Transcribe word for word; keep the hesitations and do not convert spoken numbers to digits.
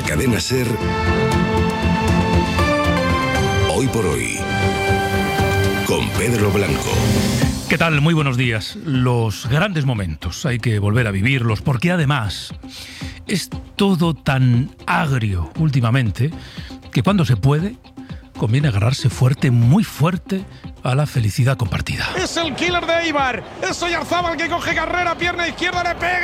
cadena SER, Hoy por Hoy, con Pedro Blanco. ¿Qué tal? Muy buenos días. Los grandes momentos hay que volver a vivirlos, porque además es todo tan agrio últimamente que cuando se puede conviene agarrarse fuerte, muy fuerte, a la felicidad compartida. Es el killer de Eibar, es Oyarzábal que coge carrera, pierna izquierda, le pega.